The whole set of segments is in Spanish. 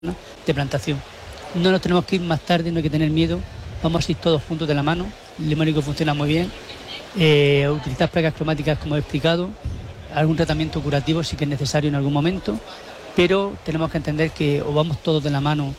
de plantación. No nos tenemos que ir más tarde, no hay que tener miedo, vamos a ir todos juntos de la mano. El limónico funciona muy bien, utilizar plagas cromáticas como he explicado, algún tratamiento curativo sí que es necesario en algún momento, pero tenemos que entender que o vamos todos de la mano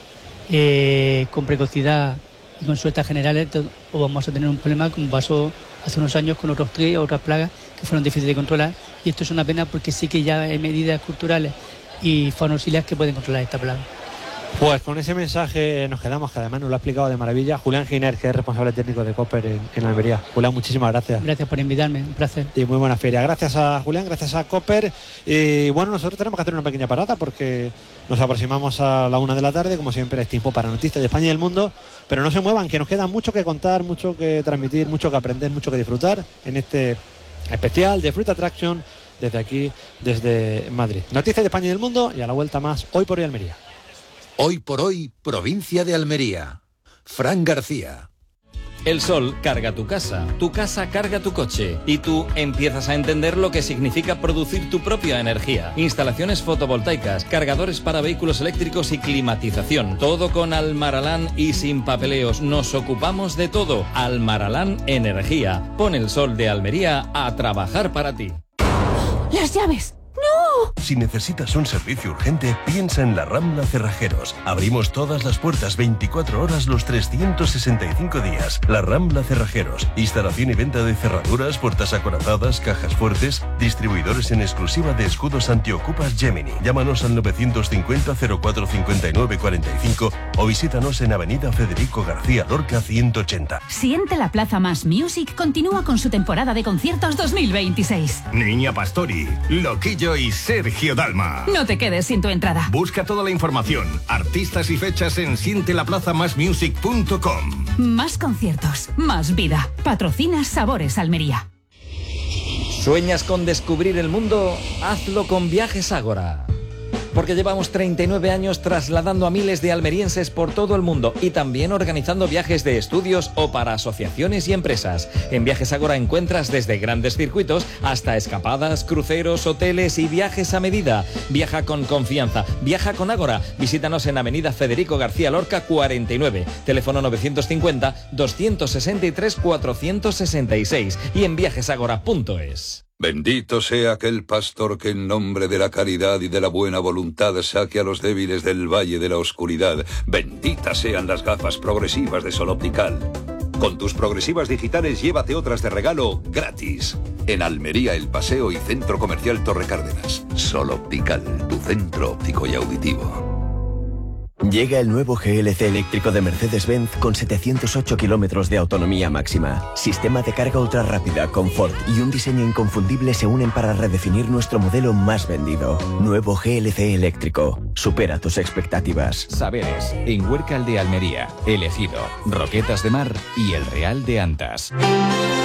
con precocidad y con sueltas generales, o vamos a tener un problema como pasó hace unos años con otros tres o otras plagas que fueron difíciles de controlar, y esto es una pena porque sí que ya hay medidas culturales y fauna auxiliares que pueden controlar esta plaga. Pues con ese mensaje nos quedamos, que además nos lo ha explicado de maravilla Julián Giner, que es responsable técnico de Cooper en Almería. Julián, muchísimas gracias. Gracias por invitarme, un placer. Y muy buena feria. Gracias a Julián, gracias a Cooper. Y bueno, nosotros tenemos que hacer una pequeña parada porque nos aproximamos a la 1 de la tarde. Como siempre es tiempo para noticias de España y del mundo. Pero no se muevan, que nos queda mucho que contar, mucho que transmitir, mucho que aprender, mucho que disfrutar en este especial de Fruit Attraction desde aquí, desde Madrid. Noticias de España y del mundo y a la vuelta más Hoy por Hoy Almería. Hoy por Hoy, provincia de Almería. Fran García. El sol carga tu casa carga tu coche y tú empiezas a entender lo que significa producir tu propia energía. Instalaciones fotovoltaicas, cargadores para vehículos eléctricos y climatización. Todo con Almaralán y sin papeleos. Nos ocupamos de todo. Almaralán Energía. Pon el sol de Almería a trabajar para ti. ¡Las llaves! Si necesitas un servicio urgente, piensa en La Rambla Cerrajeros. Abrimos todas las puertas 24 horas los 365 días. La Rambla Cerrajeros. Instalación y venta de cerraduras, puertas acorazadas, cajas fuertes. Distribuidores en exclusiva de escudos antiocupas Gemini. Llámanos al 950 04 59 45 o visítanos en Avenida Federico García Lorca 180. Siente la Plaza Más Music continúa con su temporada de conciertos 2026. Niña Pastori, Loquillo y Sergio Dalma. No te quedes sin tu entrada. Busca toda la información, artistas y fechas en sientelaplazamasmusic.com. Más conciertos, más vida. Patrocina Sabores Almería. ¿Sueñas con descubrir el mundo? Hazlo con Viajes Ágora. Porque llevamos 39 años trasladando a miles de almerienses por todo el mundo y también organizando viajes de estudios o para asociaciones y empresas. En Viajes Ágora encuentras desde grandes circuitos hasta escapadas, cruceros, hoteles y viajes a medida. Viaja con confianza, viaja con Ágora. Visítanos en Avenida Federico García Lorca 49, teléfono 950 263 466 y en viajesagora.es. Bendito sea aquel pastor que en nombre de la caridad y de la buena voluntad saque a los débiles del valle de la oscuridad. Benditas sean las gafas progresivas de Sol Optical. Con tus progresivas digitales llévate otras de regalo gratis. En Almería, El Paseo y Centro Comercial Torre Cárdenas. Sol Optical, tu centro óptico y auditivo. Llega el nuevo GLC eléctrico de Mercedes-Benz con 708 kilómetros de autonomía máxima. Sistema de carga ultra rápida, confort y un diseño inconfundible se unen para redefinir nuestro modelo más vendido. Nuevo GLC eléctrico. Supera tus expectativas. Saberes, en Huércal de Almería, El Ejido, Roquetas de Mar y El Real de Antas.